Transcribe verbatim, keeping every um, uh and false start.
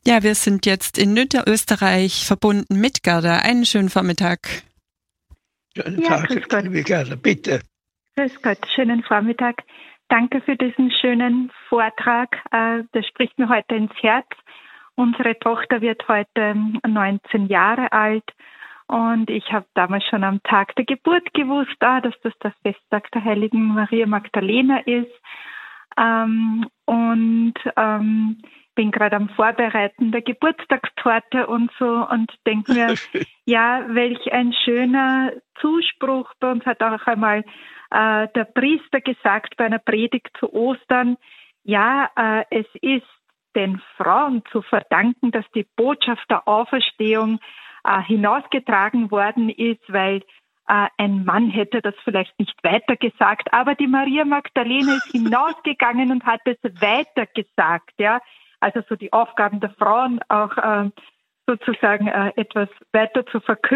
Ja, wir sind jetzt in Niederösterreich verbunden mit Gerda. Einen schönen Vormittag. Schönen Ja, Tag, grüß Gott. liebe Gerda, bitte. Grüß Gott, schönen Vormittag. Danke für diesen schönen Vortrag. Äh, Das spricht mir heute ins Herz. Unsere Tochter wird heute neunzehn Jahre alt und ich habe damals schon am Tag der Geburt gewusst, ah, dass das der Festtag der heiligen Maria Magdalena ist. Ähm, und ähm, bin gerade am Vorbereiten der Geburtstagstorte und so und denke mir, ja, welch ein schöner Zuspruch. Bei uns hat auch einmal äh, der Priester gesagt bei einer Predigt zu Ostern, ja, äh, es ist den Frauen zu verdanken, dass die Botschaft der Auferstehung äh, hinausgetragen worden ist, weil äh, ein Mann hätte das vielleicht nicht weitergesagt, aber die Maria Magdalena ist hinausgegangen und hat es weitergesagt, ja. Also so die Aufgaben der Frauen auch äh, sozusagen äh, etwas weiter zu verkünden.